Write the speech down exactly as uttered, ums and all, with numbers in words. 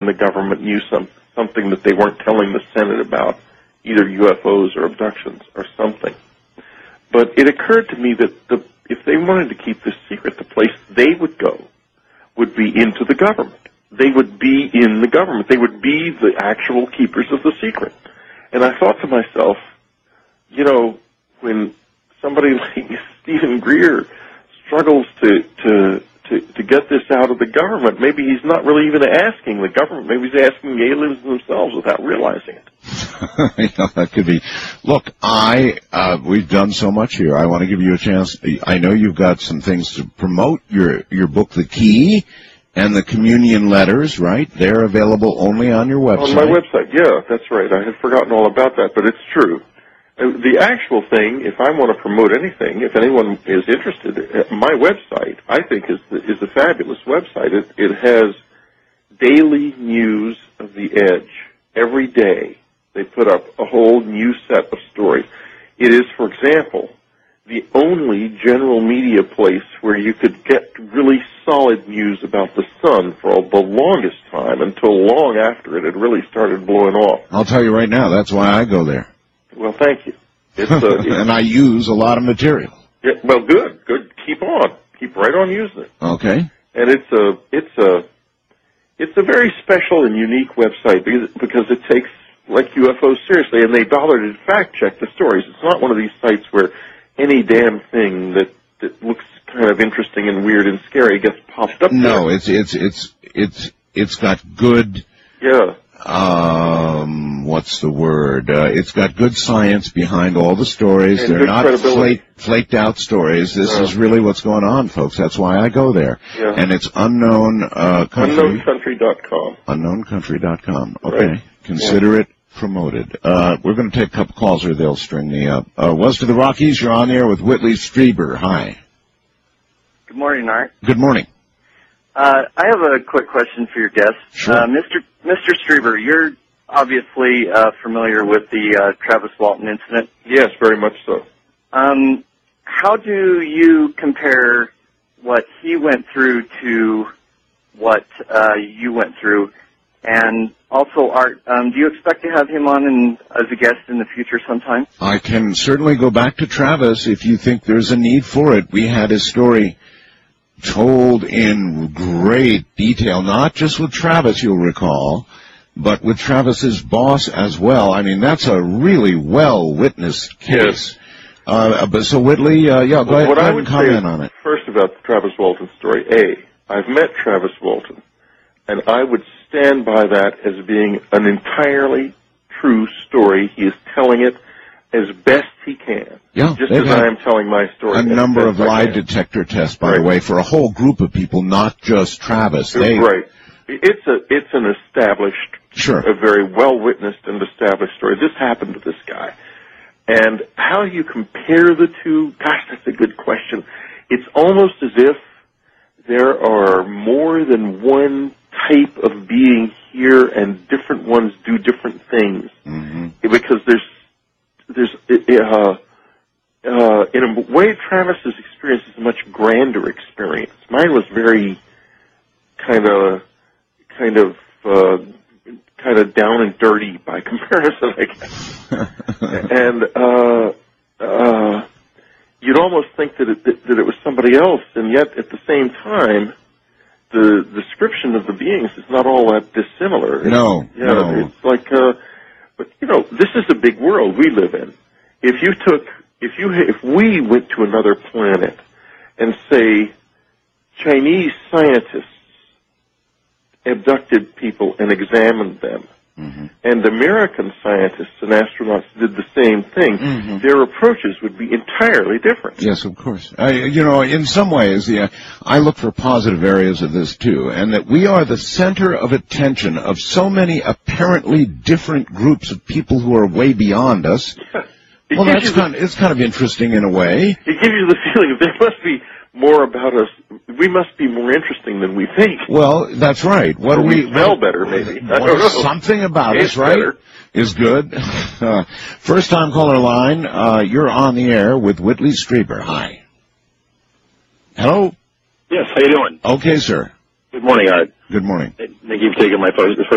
the government knew some, something that they weren't telling the Senate about, either U F Os or abductions or something. But it occurred to me that the, if they wanted to keep this secret, the place they would go would be into the government. They would be in the government. They would be the actual keepers of the secret. And I thought to myself, you know, when somebody like Stephen Greer struggles to, to, to, to get this out of the government, maybe he's not really even asking the government. Maybe he's asking the aliens themselves without realizing it. Yeah, that could be. Look, I, uh, we've done so much here. I want to give you a chance. I know you've got some things to promote. Your, your book, The Key, and the communion letters, right? They're available only on your website. On my website, yeah, that's right. I had forgotten all about that, but it's true. The actual thing, if I want to promote anything, if anyone is interested, my website, I think, is is a fabulous website. It, it has daily news of the Edge. Every day, they put up a whole new set of stories. It is, for example, the only general media place where you could get really solid news about the sun for the longest time, until long after it had really started blowing off. I'll tell you right now, that's why I go there. Well, thank you. It's, uh, it's, and I use a lot of material. Yeah, well, good, good. Keep on, keep right on using it. Okay. And it's a, it's a, it's a very special and unique website because because it takes like U F Os seriously, and they bother to fact check the stories. It's not one of these sites where any damn thing that that looks kind of interesting and weird and scary gets popped up. No, there. it's it's it's it's it's got good. Yeah. Um, what's the word? Uh, it's got good science behind all the stories. And They're not flake, flaked out stories. This no. is really what's going on, folks. That's why I go there. Yeah. And it's unknown uh, country. unknown country dot com. unknown country dot com. Okay. Right. Consider yeah. it promoted. Uh, we're going to take a couple calls or they'll string me up. Uh, West of the Rockies, you're on there with Whitley Strieber. Hi. Good morning, Art. Good morning. Uh, I have a quick question for your guest. Sure. Uh, Mister Mister Strieber, you're obviously uh, familiar with the uh, Travis Walton incident. Yes, very much so. Um, how do you compare what he went through to what uh, you went through? And also, Art, um, do you expect to have him on in, as a guest in the future sometime? I can certainly go back to Travis if you think there's a need for it. We had his story told in great detail, not just with Travis, you'll recall, but with Travis's boss as well. I mean, that's a really well-witnessed case. Yes. Uh, but so, Whitley, uh, yeah, go well, ahead, what go I ahead would and comment say on it. First about the Travis Walton story. A, I've met Travis Walton, and I would stand by that as being an entirely true story. He is telling it as best he can. Yeah, just as I am telling my story. A number of lie detector tests, by the way, for a whole group of people, not just Travis. They, right. It's a it's an established, sure, a very well witnessed and established story. This happened to this guy, and how you compare the two? Gosh, that's a good question. It's almost as if there are more than one type of being here, and different ones do different things. Mm-hmm. Because there's there's uh, uh, in a way, Travis's experience is a much grander experience. Mine was very kind of kind of uh, kind of down and dirty by comparison, I guess. and uh, uh, you'd almost think that it, that it was somebody else, and yet at the same time, the description of the beings is not all that dissimilar. No, yeah, no. It's like, uh, but you know, this is a big world we live in. If you took, if you, if we went to another planet and say Chinese scientists abducted people and examined them, mm-hmm. and American scientists and astronauts did the same thing, mm-hmm. their approaches would be entirely different. Yes, of course. I, you know, in some ways, the, uh, I look for positive areas of this, too, and that we are the center of attention of so many apparently different groups of people who are way beyond us. Yeah. Well, that's kind of, it's kind of interesting in a way. It gives you the feeling that there must be more about us. We must be more interesting than we think. Well, that's right. What or do we, we smell better, maybe. I don't know. Something about Taste us, right, better. is good. Uh, first time caller line, uh, you're on the air with Whitley Strieber. Hi. Hello? Yes, how you doing? Okay, sir. Good morning, Art. Good morning. Thank you for taking my phone.